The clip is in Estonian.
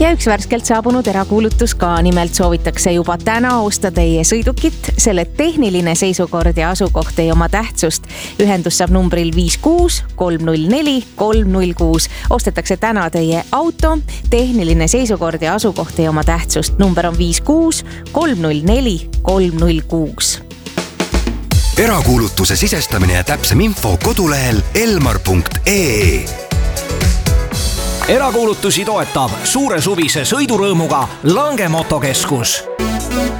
Ja üks värskelt saabunud erakuulutus ka, nimelt soovitakse juba täna osta teie sõidukit. Selle tehniline seisukord ja asukoht ei oma tähtsust. Ühendus saab numbril 56 304 306. Ostetakse täna teie auto. Tehniline seisukord ja asukoht ei oma tähtsust. Number on 56 304 306. Erakuulutuse sisestamine ja täpsem info kodulehel elmar.ee. Erakuulutusi toetab suure suvise sõidurõõmuga Lange Motokeskus.